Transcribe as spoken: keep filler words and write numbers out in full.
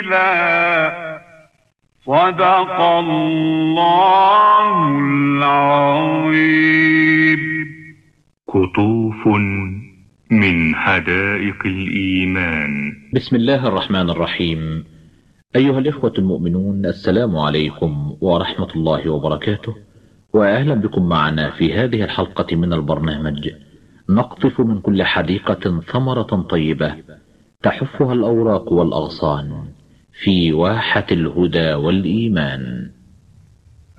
صدق الله العظيم. قطوف من حدائق الإيمان. بسم الله الرحمن الرحيم. أيها الإخوة المؤمنون، السلام عليكم ورحمة الله وبركاته، وأهلا بكم معنا في هذه الحلقة من البرنامج. نقطف من كل حديقة ثمرة طيبة تحفها الأوراق والأغصان في واحة الهدى والإيمان.